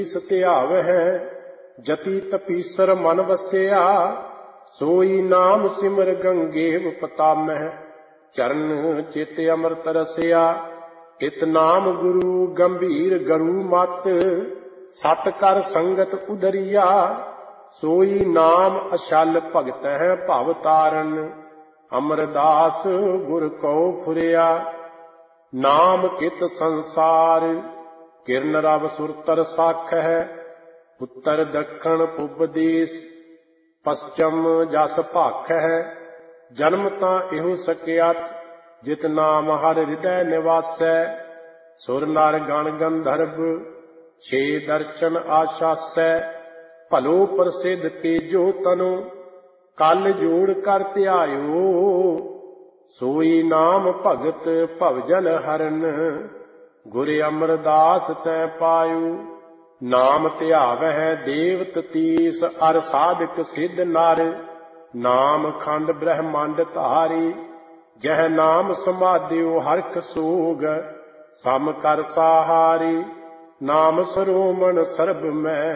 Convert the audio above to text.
ਧਿਆਵ ਹੈ ਜਤੀ ਤਪੀਸਰ ਮਨ ਵਸਿਆ। ਸੋਈ ਨਾਮ ਸਿਮਰ ਗੰਗੇਵ ਪਤਾਮਹਿ ਚਰਨ ਚਿਤ ਅੰਮ੍ਰਿਤ ਰਸਿਆ। ਇਤ ਨਾਮ ਗੁਰੂ ਗੰਭੀਰ ਗਰੂ ਮਤ ਸਤ ਕਰ ਸੰਗਤ ਉਦਰੀਆ। ਸੋਈ ਨਾਮ ਅਛਲ ਭਗਤ ਹੈ ਭਵ ਤਾਰਨ ਅਮਰਦਾਸ ਗੁਰ ਕਉ ਫੁਰਿਆ। ਨਾਮ ਕਿਤ ਸੰਸਾਰ ਕਿਰਨ ਰਵ ਸੁਰਤਰ ਸਾਖ ਹੈ। ਉੱਤਰ ਦੱਖਣ ਪੁਬ ਦੇਸ ਪਸਚਮ ਜਸ ਭਾਖ ਹੈ। ਜਨਮ ਤਾਂ ਇਹੋ ਸਕਿਆਤ ਜਿਤ ਨਾਮ ਹਰ ਹਿਰਦੈ ਨਿਵਾਸੈ। ਸੁਰ ਨਰ ਗਣ ਗੰਧਰਵ ਛੇ ਦਰਸ਼ਨ ਆਸ਼ਾਸੈ। ਭਲੋ ਪ੍ਰਸਿੱਧ ਤੇਜੋ ਤਨੋ ਕਲ ਜੋੜ ਕਰ ਧਿਆਇਓ। ਸੋਈ ਨਾਮ ਭਗਤ ਭਵਜਨ ਹਰਨ ਗੁਰ ਅਮਰਦਾਸ ਤੈ ਪਾਇਓ। ਨਾਮ ਧਿਆਵਹਿ ਦੇਵਤ ਤੀਸ ਅਰ ਸਾਧਕ ਸਿੱਧ ਨਰ। ਨਾਮ ਖੰਡ ਬ੍ਰਹਮੰਡ ਧਾਰੀ ਜਹ ਨਾਮ ਸਮਾਧਿਓ ਹਰਖ ਸੋਗ ਸਮ ਕਰ ਸਾਹਾਰੀ। ਨਾਮ ਸਰੋਮਣ ਸਰਬ ਮੈਂ